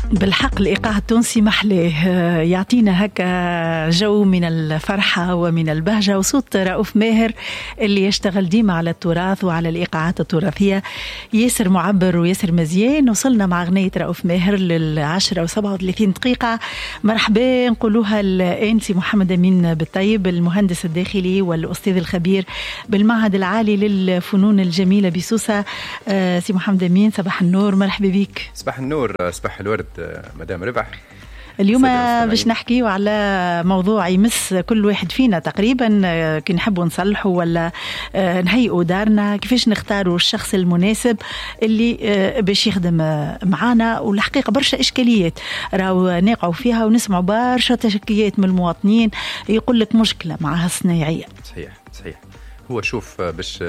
بالحق الإيقاع التونسي محلاه، يعطينا هكا جو من الفرحة ومن البهجة، وصوت رؤوف ماهر اللي يشتغل ديما على التراث وعلى الإيقاعات التراثية ياسر معبر وياسر مزيان. وصلنا مع أغنية رؤوف ماهر 10:37 دقيقة. مرحبا نقولوها الأنسي محمد أمين بالطيب، المهندس الداخلي والأستاذ الخبير بالمعهد العالي للفنون الجميلة بسوسة. سي محمد أمين، صباح النور، مرحبا بك. صباح النور، صباح الورد مدام ربح. اليوم باش نحكيو على موضوع يمس كل واحد فينا تقريبا، كي نحبوا نصلحوا ولا نهيئوا دارنا، كيفاش نختاروا الشخص المناسب اللي باش يخدم معانا. والحقيقة برشا إشكاليات راهو نقعوا فيها ونسمعوا برشا تشكيات من المواطنين، يقول لك مشكلة مع هالصنايعية. صحيح. هو شوف، باش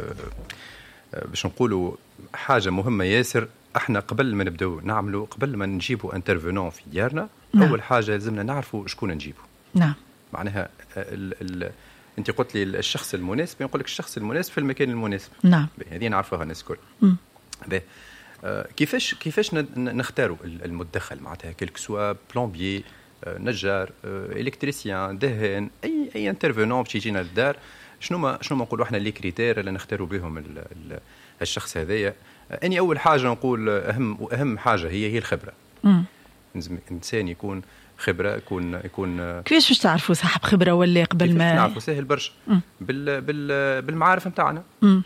نقولوا حاجة مهمة ياسر. احنا قبل ما نبداو نعملوا، قبل ما نجيبوا انترفينون في ديارنا، نعم. اول حاجه لازمنا نعرفوا شكون نجيبه. نعم. معناها انت قلت لي الشخص المناسب، نقول لك الشخص المناسب في المكان المناسب. نعم. هذه نعرفوها الناس الكل. كيفاش نختاروا المدخل، معناتها كيلك سوا بلومبيي، نجار، الكتريسيان، دهان، اي انترفينون باش يجينا للدار. شنو ما نقولوا احنا لي كريتير اللي نختاروا بهم الشخص هذايا. اني اول حاجه نقول اهم حاجه هي الخبره. لازم الانسان يكون خبره، يكون كيفاش باش تعرفوا صاحب خبره ولا قبل ما نعرفوا؟ سهل برشا. بالمعارف نتاعنا.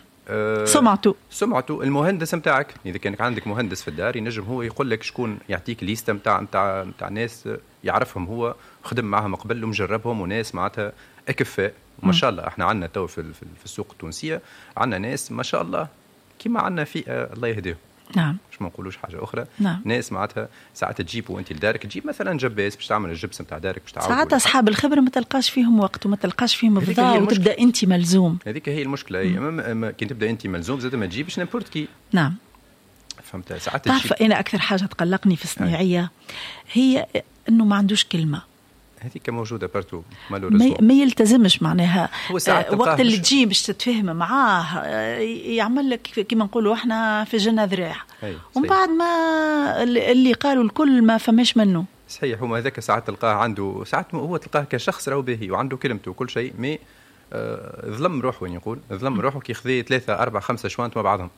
سمعته المهندس نتاعك، اذا كان عندك مهندس في الدار ينجم هو يقول لك شكون، يعطيك ليسته نتاع ناس يعرفهم، هو خدم معهم قبل ومجربهم، وناس معناتها اكفاء ما شاء الله. احنا عندنا تو في السوق التونسيه عندنا ناس ما شاء الله كما عندنا في الله يهديهم. نعم. مش ما نقولوش حاجه اخرى. نعم. ناس معناتها ساعات تجيب وانت لدارك، تجيب مثلا جباس باش تعمل الجبس نتاع دارك، باش تعاود. ساعات اصحاب الخبره ما تلقاش فيهم وقت وما تلقاش فيهم فضاء، وتبدا انت ملزوم. هذيك هي المشكله. كي تبدا انت ملزوم زاد ما تجيبش نيمبورت كي. نعم. فهمت؟ ساعات تعرف انا اكثر حاجه تقلقني في الصناعيه هي انه ما عندوش كلمه. هذيك موجوده بارتو ما يلتزمش، معناها وقت اللي تجي باش تتفاهم معاه يعمل لك كما نقولوا احنا في جنة ذراع، ومن بعد ما اللي قالوا الكل ما فماش منه. صحيح. هما هذاك ساعات تلقاه عنده، ساعات هو تلقاه كشخص راهو باهي وعنده كلمته وكل شيء، مي ظلم روحه. وين يقول ظلم روحه كي خذي 3 4 5 شوانت مع بعضهم.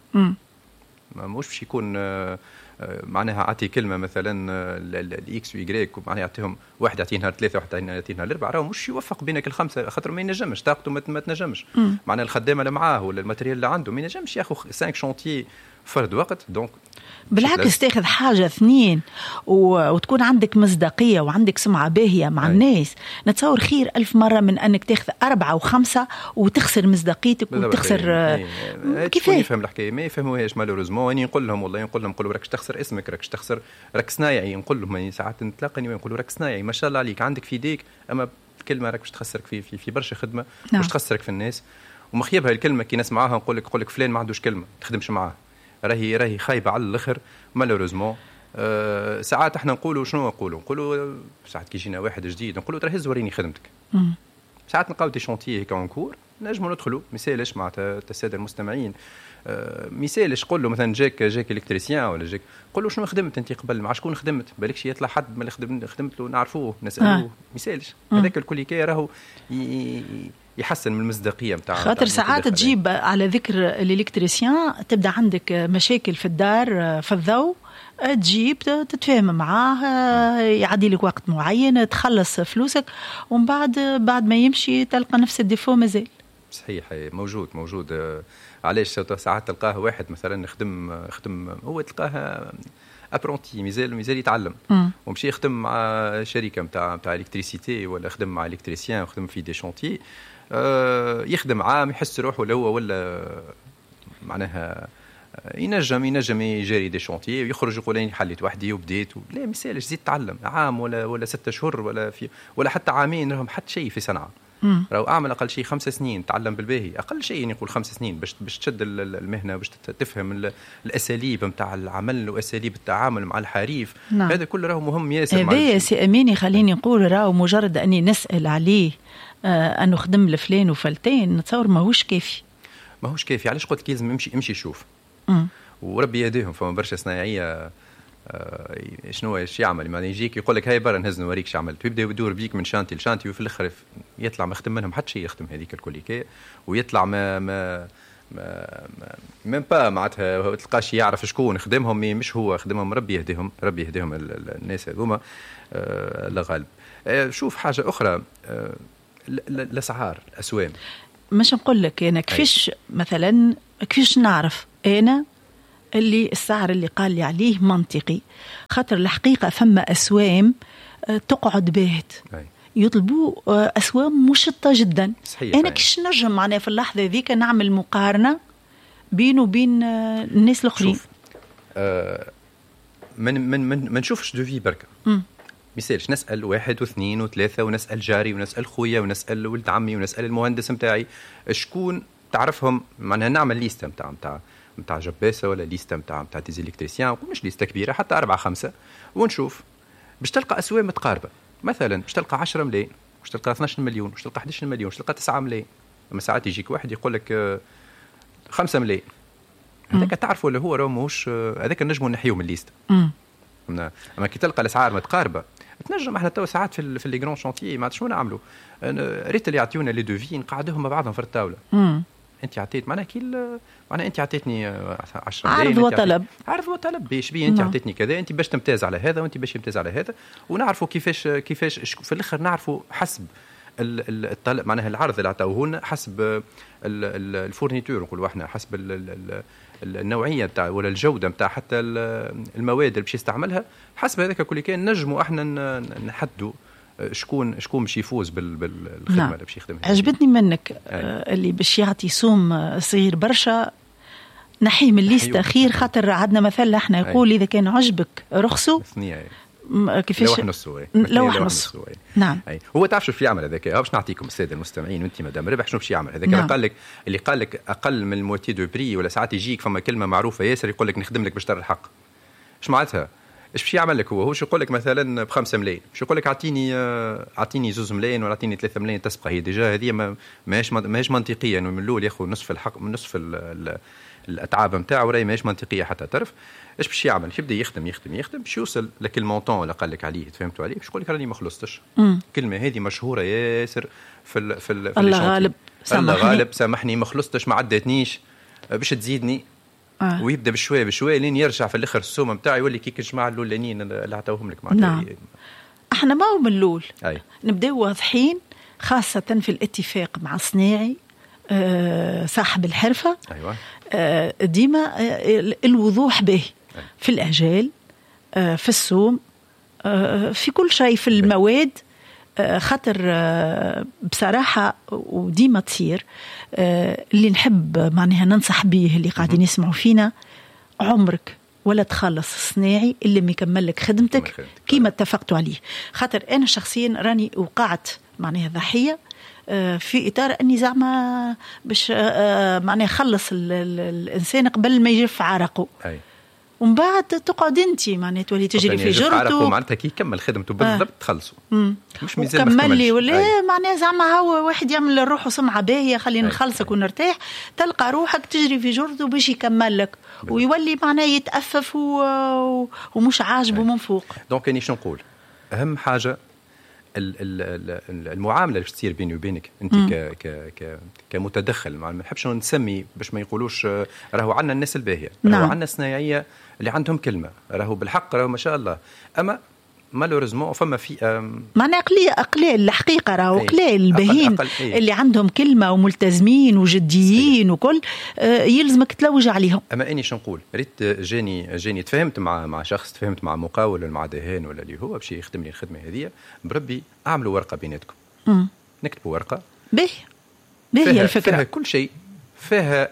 مش باش يكون معناها عطي كلمه مثلا الاكس ويغريك، معناها يعطيهم واحد يعطيه نهار 3 واحد يعطيه نهار 4، راهو مش يوفق بينك الخمسه، خاطر ما ينجمش، طاقته ما تنجمش. معناها الخدامه اللي معاه ولا الماتريال اللي عنده ما ينجمش ياخذ 5 شونتيي فرد وقت. دونك بالعكس تاخذ حاجه 2 وتكون عندك مصداقيه وعندك سمعه باهيه مع الناس. نتصور خير 1000 مره من انك تاخذ 4 و5 وتخسر مصداقيتك وتخسر. كيف يفهم الحكايه؟ ما يفهموهاش مالوريزمون. اني نقول لهم والله، نقولوا راكش تخسر اسمك، راكش تخسر، راك صنايعي. نقول لهم ساعات نتلاقني ونقولوا راك صنايعي ما شاء الله عليك، عندك في يديك، اما الكلمه راك باش تخسرك في برشا خدمه، باش تخسرك في الناس. ومخيبها الكلمه كي نسمعها نقول لك فلان ما عندوش كلمه، تخدمش معاه، راهي خايبه على الاخر مالوريزمون. ساعات احنا نقولوا شنو نقولوا ساعات كي يجينا واحد جديد نقولوا ترى هز وريني خدمتك. ساعات نلقاو دي شونتيي هيك اونكور نجموا ندخلوا. مثالش معناتها الساده المستمعين، مثالش قول له مثلا جاك الكتريسيان ولا جاك، قول له شنو خدمت انت قبل، مع شكون خدمت، بالكش يطلع حد ما خدمت له نعرفوه نسالوه. مثالش هذاك الكل كي راهو يحسن من المصداقيه نتاع. خاطر ساعات تجيب على ذكر الالكتريسيان تبدا عندك مشاكل في الدار في الضوء، تجيب تتفاهم معاه، يعدي لك وقت معين، تخلص فلوسك، ومن بعد ما يمشي تلقى نفس الديفو مازال. صحيح. موجود. علاش ساعات تلقاه واحد مثلا خدم هو تلقاه ابرونتي مازال يتعلم، ومشي يخدم مع شركه نتاع الكتريسيتي ولا خدم مع الكتريسيان وخدم في دي شونتي، يخدم عام يحس روحه لو ولا معناها ينجم يجاري دي شونتي ويخرج يقول اني حليت وحدي وبديت. لا مثالش زيد تعلم عام ولا 6 شهور ولا حتى عامين، راهم حتى شيء في صنعه. راهو اعمل اقل شيء 5 سنين تعلم بالباهي، اقل شيء نقول 5 سنين باش تشد المهنه، باش تفهم الاساليب نتاع العمل واساليب التعامل مع الحريف. نعم. هذا كله راهو مهم ياسر. هذا سي اميني خليني نقول راهو مجرد اني نسال عليه انه خدم لفلان وفلتين نتصور ماهوش كافي. علاش قلت لك لازم امشي شوف وربي يهديهم. فما برشا صناعيه شنو ايش يعمل؟ ما يجيك يقول لك هاي برا نهز نوريك شو عملت، ويبدا يدور بيك من شانتي لشانتي، وفي الاخر يطلع ما يخدم منهم حتى شيء، يخدم هذيك الكوليكيه ويطلع ما با معناتها تلقاش يعرف شكون يخدمهم، مش هو خدمهم، ربي يهديهم الناس هذوما لا غالب. شوف حاجه اخرى، الاسعار، الاسوام. مش نقول لك انا كيفاش مثلا كيفاش نعرف انا اللي السعر اللي قال لي عليه منطقي، خاطر الحقيقه فما اسوام تقعد باهت يطلبوا اسوام مشطه جدا. صحيح. انا كيش نجم معناها في اللحظه ذيك نعمل مقارنه بينه وبين الناس الاخرين؟ شوف من نشوفش دوفي بركه، مثالش نسال واحد واثنين وثلاثه، ونسال جاري ونسال خويا ونسال ولد عمي ونسال المهندس نتاعي، شكون تعرفهم، معناها نعمل ليسته نتاع جباسه ولا ليسته نتاع ديزيلكتريسيان، مش ليسته كبيره حتى 4-5، ونشوف باش تلقى اسوام متقاربه. مثلا باش تلقى 10 ملايين، باش تلقى 12 مليون، باش تلقى 11 مليون، باش تلقى 9 ملايين. اما ساعات يجيك واحد يقول لك 5 ملايين، هذاك تعرفوا اللي هو راه ماهوش هذاك نجموا نحيوه من الليسته. اما كي تلقى الاسعار متقاربه تنجم احنا تو ساعات في لي غران شانتيي ما شنو نعملوا، ريت اللي يعطيونا لي دوفي نقعدوهم مع بعضهم في الطاوله. انت عطيت معناها معناها انت عطيتني 10 عرض وطلب، عرض وطلب باش بي انت عطيتني كذا، انت باش تمتاز على هذا وانت باش تمتاز على هذا، ونعرفوا كيفاش في الاخر نعرفوا حسب الطلب، معناها العرض اللي عطاوه لنا حسب الفورنيتور نقولوا احنا، حسب النوعيه نتاع ولا الجوده نتاع حتى المواد اللي باش يستعملها، حسب هذاك كل كان نجموا احنا نحدوا شكون باش يفوز بالخدمه اللي باش يخدمها. عجبتني منك اللي باش يعطي سوم صغير برشا نحيه من الليسته خير، خاطر عندنا مثل احنا يقول اذا كان عجبك رخصه كيفاش لوح نص. نعم. هو تعرف شو في يعمل هذاك، باش نعطيكم الساده المستمعين وانت مدام ربح شنو باش يعمل هذاك. نعم. اللي قال لك اقل من الموتي دو بري، ولا ساعات يجيك فما كلمه معروفه ياسر يقول لك نخدم لك باش ترى الحق. ايش معناتها؟ ايش باش يعمل لك هو يقول لك مثلا ب5 ملايين، باش يقول لك اعطيني 2 ملايين ولا اعطيني 3 ملايين تسبق. هي ديجا هذه ماهيش منطقيه، انه من الاول ياخذ نصف الحق من نصف الاتعاب نتاعو، راهي ماهيش منطقيه حتى تعرف. ايش باش يعمل؟ يبدا يخدم باش يوصل لك المونطون اللي قال لك عليه، تفهمتوا عليه، باش يقول لك راني ما خلصتش. الكلمه هذه مشهوره ياسر في الله غالب سامحني ما خلصتش، ما عدتنيش، باش تزيدني. ويبدا بشويه لين يرجع في الاخر السوم نتاعو يولي كيك الجماعه الاولانيين اللي عطاوهم لك. نعم. احنا ما هو من الاول نبداو واضحين، خاصه في الاتفاق مع صناعي صاحب الحرفه. ايوه. ديما الوضوح به في الاجال، في السوم، في كل شيء، في المواد. خاطر بصراحة وديما تصير اللي نحب معناها ننصح به اللي قاعدين يسمعوا فينا، عمرك ولا تخلص الصناعي اللي ما يكمل لك خدمتك كيما اتفقتوا عليه. خاطر أنا شخصيا راني وقعت معناها ضحية في إطار أني زعما باش معناها خلص الإنسان قبل ما يجف عرقه. ومن بعد تقعد انت معناها تولي تجري في جرته، معناتها كي يكمل خدمته بالضبط تخلصوا. مش ميزان كمل لي ولا معناها زعما هو واحد يعمل لروحه سمعه باهيه، خلينا نخلصك ونرتاح، تلقى روحك تجري في جرته باش يكمل لك ويولي معناه يتأفف ومش عاجبه من فوق. دونك اني شنو نقول، اهم حاجه المعامله اللي تصير بيني وبينك انت كمتدخل. ما نحبش نسمي باش ما يقولوش راهو عندنا الناس الباهيه، راهو عندنا صناعيه اللي عندهم كلمه، راهو بالحق راهو ما شاء الله. اما مالوريزمون فما في معناها قليل الحقيقه، راهو قليل الباهين اللي عندهم كلمه وملتزمين وجديين وكل يلزمك تلوج عليهم. اما اني شو نقول، ريت جاني تفهمت مع شخص، تفهمت مع مقاول ولا مع دهان ولا اللي هو باش يخدم لي الخدمه هذه، بربي اعملوا ورقه بيناتكم، نكتبوا ورقه باهي الفكره فيها كل شيء، فيها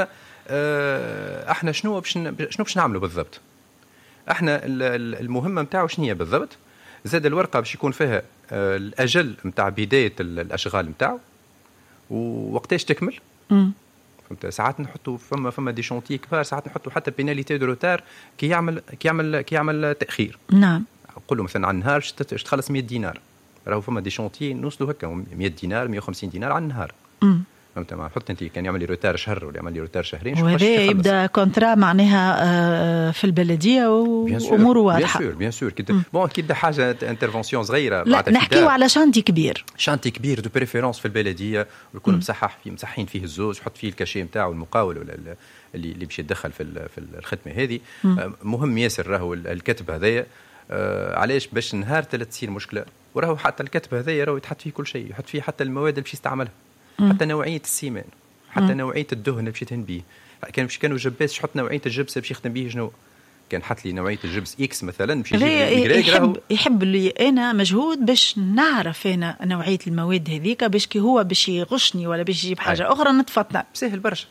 احنا شنو باش نعملوا بالضبط، احنا المهمه نتاعو شنو هي بالضبط. زاد الورقه باش يكون فيها الاجل نتاع بدايه الاشغال نتاعو ووقتاش تكمل. فهمت؟ ساعات نحطوا فما دي شونتي كبار، ساعات نحطوا حتى بيناليتي دو روتار كي يعمل تاخير. نعم. نقول له مثلا على النهار تخلص 100 دينار، راهو فما دي شونتي نوصلوا هكا 100 دينار 150 دينار على النهار. فهمت؟ ما حط انت كان يعمل لي روتار شهر ولا يعمل لي روتار شهرين، وهذا يبدا كونترا معناها في البلديه واموره واضحه. بيان سور بون كي حاجه انترفونسيون صغيره. لا نحكيو على شانتي كبير دو بريفيرونس في البلديه ويكون مسحين فيه الزوز، يحط فيه الكاشي نتاعو المقاول ولا اللي باش يتدخل في الخدمه هذه. مهم ياسر راهو الكتب هذايا. علاش؟ باش نهار تصير مشكله وراهو حتى الكتب هذايا راهو يتحط فيه كل شيء، يحط فيه حتى المواد اللي باش يستعملها، حتى نوعيه السيمان، حتى نوعيه الدهن اللي باش يدهن به. كانوا جباس يحط نوعيه الجبس اللي باش يخدم به شنو. كان حط لي نوعيه الجبس اكس مثلا باش يحب لي انا مجهود باش نعرف انا نوعيه المواد هذيك، باش كي هو باش يغشني ولا باش يجيب حاجه اخرى نتفطن. سهل برشا.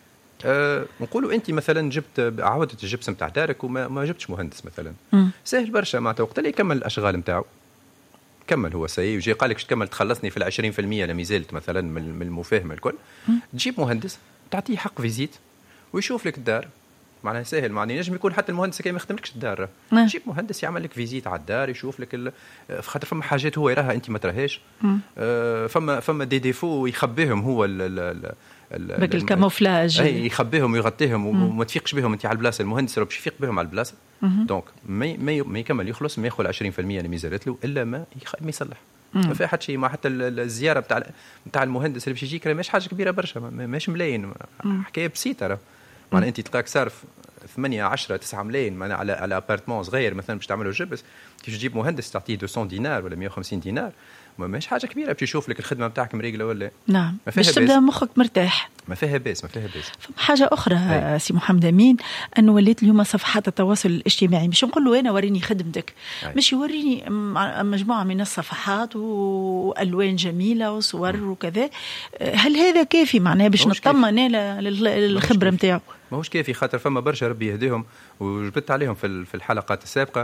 نقولوا انت مثلا جبت عوده الجبس نتاع دارك وما جبتش مهندس مثلا. سهل برشا معناتها وقت اللي يكمل الاشغال نتاعو كمل هو سي وجي قال لك تكمل تخلصني في 20% لما زلت مثلا من المفاهمه الكل. تجيب مهندس تعطيه حق فيزيت ويشوف لك الدار. معناها سهل، معناها ينجم يكون حتى المهندس كي ما يخدملكش الدار. جيب مهندس يعمل لك فيزيت على الدار يشوف لك خاطر فما حاجات هو يراها انت ما تراهاش. فما دي ديفو يخبيهم هو بك الكاموفلاج يخبيهم ويغطيهم وما تفيقش بهم انت على البلاصه. المهندس راه باش يفيق بهم على البلاصه. دونك ما يكمل يخلص ما ياخذ 20% اللي ميزالت له الا ما يصلح. ما فيها حتى شيء. ما حتى الزياره نتاع المهندس اللي باش يجيك ماهيش حاجه كبيره برشا، ماهيش ملايين، حكايه بسيطه راه. معناها انت تلقاك صارف 8 10 9 ملايين معناها على ابارتمون صغير مثلا باش تعمله جبس. كيف تجيب مهندس تعطيه 200 دينار ولا 150 دينار ماهيش حاجه كبيره باش يشوف لك الخدمه نتاعك مريقله ولا. نعم باش تبدا مخك مرتاح. ما فيها باس. حاجه اخرى سي محمد امين، انه وليت اليوم صفحات التواصل الاجتماعي مش نقول له انا وريني خدمتك، مش يوريني مجموعه من الصفحات والوان جميله وصور وكذا. هل هذا كافي معناه باش نطمن للخبره نتاعو؟ ماهوش كافي خاطر فما برشا ربي يهديهم وجبت عليهم في الحلقات السابقه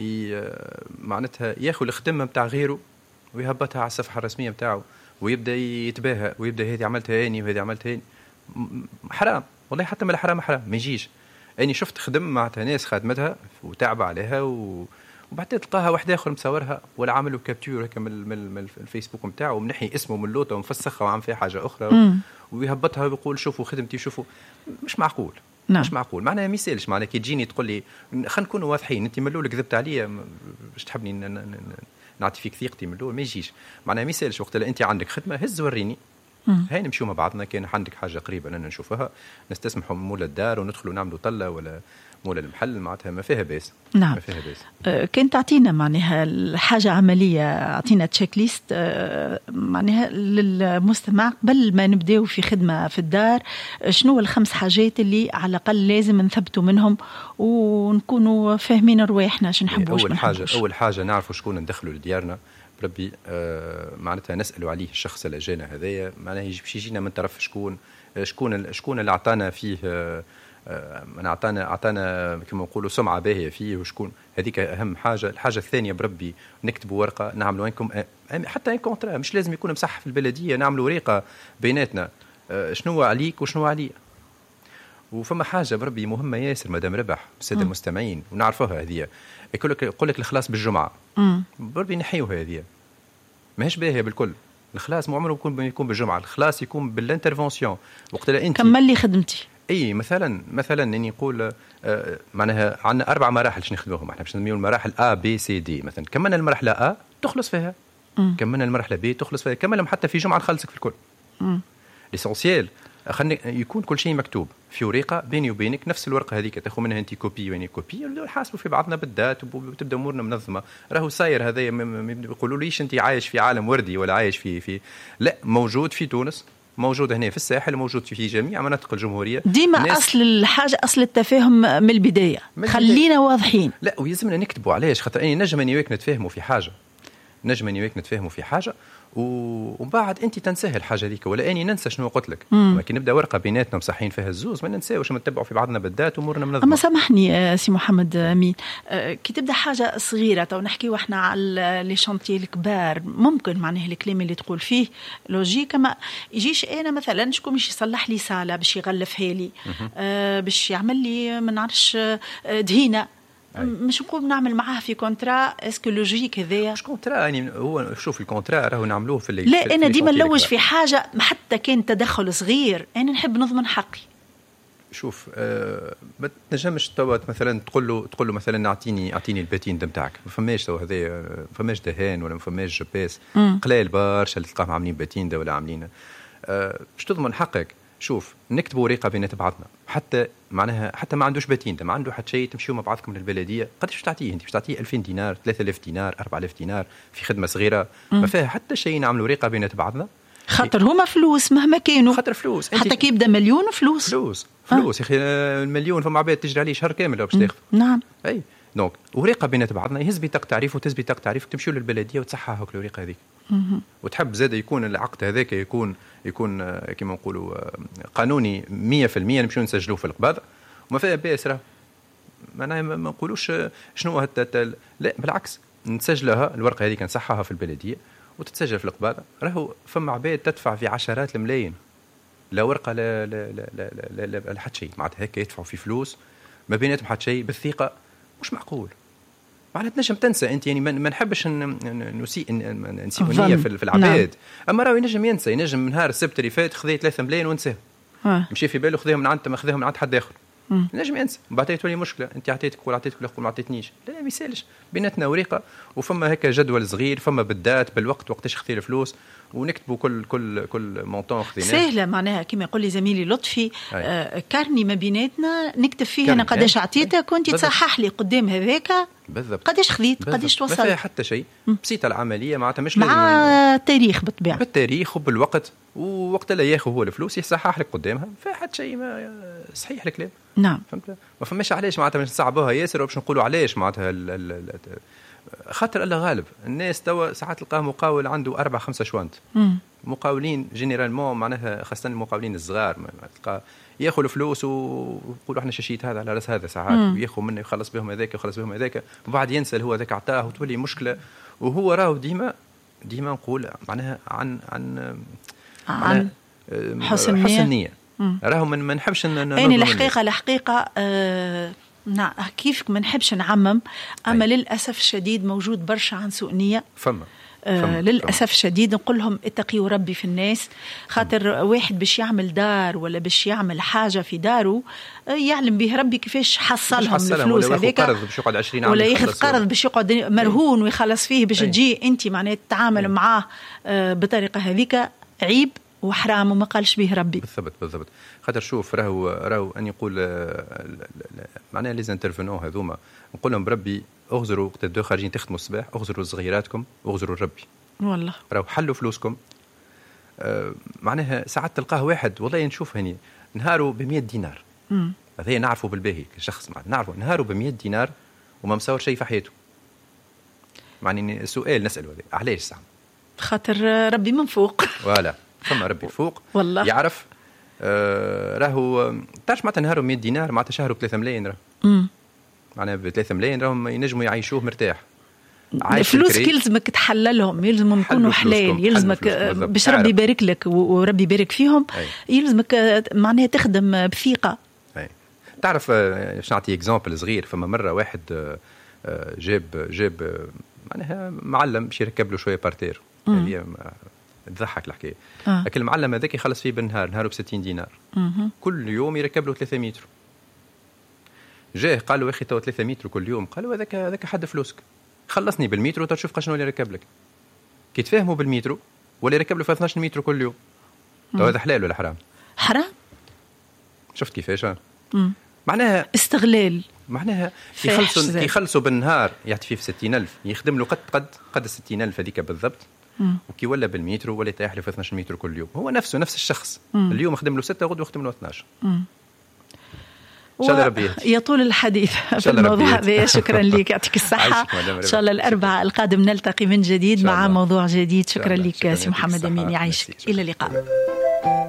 معناتها ياخذ الخدمه نتاع غيره ويهبطها على الصفحه الرسميه نتاعو ويبدا يتباهى ويبدا هذه عملتها اني وهذه عملتها اني. حرام والله، حتى من الحرام حرام ما يجيش. اني شفت خدم معناتها ناس خدمتها وتعب عليها وبعدين تلقاها واحد اخر مصورها ولا عملوا كابتور هكا من الفيسبوك نتاعو ومنحي اسمه من اللوطه ومفسخها وعم فيها حاجه اخرى ويهبطها ويقول شوفوا خدمتي شوفوا. مش معقول. نعم. مش معقول. معناها ما يسالش. معناها كي تجيني تقول لي خلينا نكونوا واضحين، انت من الاول كذبت عليا باش تحبني نعطي فيك ثقتي من الاول، ما يجيش. معناها ما يسالش. وقت اللي انت عندك خدمه هز وريني، هاي نمشيو مع بعضنا. كان عندك حاجه قريبه لنا نشوفها نستسمحوا مولا الدار وندخلوا نعملوا طله ولا مولا المحل، معناتها ما فيها باس. نعم ما فيها باس. كان تعطينا معناها الحاجه عمليه، اعطينا تشيك ليست معناها للمستمع قبل ما نبداو في خدمه في الدار. شنو الخمس حاجات اللي على الاقل لازم نثبتوا منهم ونكونوا فاهمين رواحنا شنو نحبوا. اول حاجه نعرفوا شكون ندخلوا لديارنا بربي. معناتها نسالوا عليه الشخص اللي جانا هذايا، معناها باش يجينا من طرف شكون اللي عطانا فيه اعطانا كما نقولوا سمعه باهيه فيه وشكون. هذيك اهم حاجه. الحاجه الثانيه بربي نكتبوا ورقه نعملوا انكم حتى ان كونترا، مش لازم يكون مصحح في البلديه، نعملوا ورقه بيناتنا شنو عليك وشنو عليا. وفما حاجه بربي مهمه ياسر مدام ربح الساده المستمعين ونعرفوها هذه، يقول لك الخلاص بالجمعه بربي نحيوها هذه، ماهيش باهيه بالكل. الخلاص مو عمره يكون بالجمعه، الخلاص يكون بالانترفونسيون. وقت اللي انت كمل لي خدمتي اي مثلا اني نقول معناها عندنا 4 مراحل باش نخدموهم احنا، باش نسميو المراحل A B C D. مثلا كملنا المرحله A تخلص فيها، كملنا المرحله B تخلص فيها، كملهم حتى في جمعه نخلصك في الكل. ليسونسيال خلينا يكون كل شيء مكتوب في ورقه بيني وبينك، نفس الورقه هذيك تاخذ منها انت كوبي واني كوبي، نحاسبوا في بعضنا بالذات وتبدا امورنا منظمه. راهو ساير هذا ما يقولوا ليش انت عايش في عالم وردي ولا عايش في لا، موجود في تونس، موجود هنا في الساحل، موجود في جميع مناطق الجمهوريه. ديما اصل الحاجه اصل التفاهم من البدايه، خلينا واضحين. لا ويلزمنا نكتبوا علاش، خاطر اني نجم اني وياك نتفاهموا في حاجه وبعد انت تنساه الحاجه هذيك ولا اني ننسى شنو قلت لك. لكن نبدا ورقه بيناتنا مصحين فيها الزوز، ما ننساوش نتبعوا في بعضنا بالذات امورنا منظمه. اما سامحني سي محمد امين، كي تبدا حاجه صغيره تو نحكيو احنا على لي شانتي الكبار، ممكن معناه الكلام اللي تقول فيه لوجيك، ما يجيش انا مثلا شكون باش يصلح لي صاله باش يغلفها لي باش يعمل لي ما نعرفش دهينه مش نقول نعمل معاه في كونترا اسكو لوجيك هذايا مش كونترا يعني هو شوف الكونترا راهو نعملوه في لا انا ديما نلوج في حاجه حتى كان تدخل صغير انا نحب نضمن حقي. شوف ما تنجمش توا مثلا تقول له مثلا اعطيني الباتين نتاعك ما فماش توا هذا ما فماش دهان ولا ما فماش جباس قليل برشا اللي تلقاهم عاملين باتين ولا عاملين باش تضمن حقك. شوف نكتبوا ورقه بينات بعضنا حتى معناها حتى ما عندوش باتين ما عنده حتى شيء تمشيوا مع بعضكم للبلديه قداش تعطيه انت باش تعطيه 2000 دينار 3000 دينار 4000 دينار في خدمه صغيره ما فيها حتى شيء نعملوا ورقه بينات بعضنا خاطر هما فلوس مهما كانوا خاطر فلوس حتى كي يبدا مليون فلوس يا اخي المليون فما عباد تجري عليه شهر كامل باش تاخذ نعم اي دونك ورقه بينات بعضنا يهز بطاقه تعريف وتهز بطاقه تعريف تمشيوا للبلديه وتصححوا الورقه هذيك وتحب زاد يكون العقد هذاك يكون كما نقولوا قانوني 100% نمشيو نسجلوه في القباضه وما فيها باس راه معناها ما نقولوش شنو لا بالعكس نسجلها الورقه هذيك نصححها في البلديه وتتسجل في القباضه راهو فما عباد تدفع في عشرات الملايين لا ورقه لا لا لا لا, لا, لا حتى شيء معناتها هيك يدفعوا في فلوس ما بيناتهم حتى شيء بالثقه مش معقول. معناتها تنجم تنسى انت يعني ما نحبش نسيء نسيئونيه في العباد نعم. اما راهو ينجم ينسى ينجم نهار السبت اللي فات خذي 3 ملايين ونساه مشي في باله خذيهم من عند ما خذيهم من عند حد اخر نجم ينسى بعدين تولي مشكله انت عطيتك ما عطيتنيش لا ما يسالش بيناتنا ورقه وفما هكا جدول صغير فما بالذات بالوقت وقتاش خذي الفلوس ونكتبوا كل مونطون خذيناه سهله معناها كما يقول لي زميلي لطفي كارني ما بيناتنا نكتب فيه انا قداش عطيتك وانت تصحح لي قدام هذاك بالضبط قداش خذيت قداش توصل ما فيها حتى شيء بسيطه العمليه معناتها مش مع التاريخ بالطبيعه بالتاريخ وبالوقت ووقت اللي ياخذ هو الفلوس يصحح لك قدامها فيها حتى شيء ما صحيح الكلام نعم فهمت ما فماش علاش معناتها باش نصعبوها ياسر وباش نقولوا علاش معناتها خاطر الله غالب الناس توا ساعات تلقاه مقاول عنده 4-5 شوانت مقاولين جينيرالمون معناها خاصه المقاولين الصغار تلقى ياخذ الفلوس ويقولوا احنا شاشيت هذا على راس هذا ساعات وياخذ منه يخلص بهم هذاك يخلص بهم هذاك وبعد ينسى اللي هو ذاك عطاه وتولي مشكله وهو راهو ديما نقول معناها عن حسن النيه راهو ما نحبش يعني الحقيقه نعم كيف ما نحبش نعمم اما للاسف الشديد موجود برشا عن سوء نيه فما للأسف الشديد نقول لهم اتقوا ربي في الناس خاطر واحد باش يعمل دار ولا باش يعمل حاجة في داره يعلم به ربي كيفاش حصلهم الفلوس هذيك ولا ياخذ قرض باش يقعد مرهون ويخلص فيه باش تجي انت معناها تتعامل معاه بطريقة هذيك عيب وحرام وما قالش به ربي. بالضبط خاطر شوف راهو أن يقول معناها لي انترفينون هذوما نقول لهم بربي اغزروا وقت الدو خارجين تخدموا الصباح اغزروا صغيراتكم واغزروا ربي والله راهو حلوا فلوسكم معناها ساعات تلقاه واحد والله نشوف هني نهاره ب100 دينار هذا نعرفه بالباهي كشخص نعرفه نهاره ب100 دينار وما مصور شيء في حياته معني سؤال نسأله هذا علاش ساعة خاطر ربي من فوق ولا ثم ربي فوق والله يعرف راهو تعرف معناتها نهاره 100 دينار معناتها شهره 3 ملايين راه معناها ب3 ملايين راهم ينجموا يعيشوه مرتاح الفلوس يلزمك تحللهم يلزمهم يكونوا حلال يلزمك باش ربي يبارك لك وربي يبارك فيهم يلزمك معناها تخدم بثقة تعرف باش نعطي اكزامبل صغير فما مرة واحد جاب معناها معلم باش يركب له شوية بارتير هي تضحك الحكاية لكن المعلم هذاك يخلص فيه بالنهار نهاره ب60 دينار كل يوم يركب له 3 متر جاه قال له يا اخي تو 3 متر كل يوم قال له هذاك حد فلوسك خلصني بالمترو تشوف قشنو اللي يركب لك كي تفهموا بالمترو ولا يركب له في 12 متر كل يوم تو هذا حلال ولا حرام؟ حرام. شفت كيفاش معناها استغلال معناها يخلصوا بالنهار يعطي فيه 60,000 يخدم له قد 60,000 هذيك بالضبط وكي ولا بالمترو ولا يطيح له في 12 متر كل يوم هو نفس الشخص اليوم يخدم له 6 غدوه يخدم له 12 إن شاء الله ربي يطول الحديث في الموضوع هذا. شكرا لك يعطيك الصحة. إن شاء الله الأربعاء القادم نلتقي من جديد مع موضوع جديد. شكرا لك سي محمد أمين يعيشك إلى اللقاء.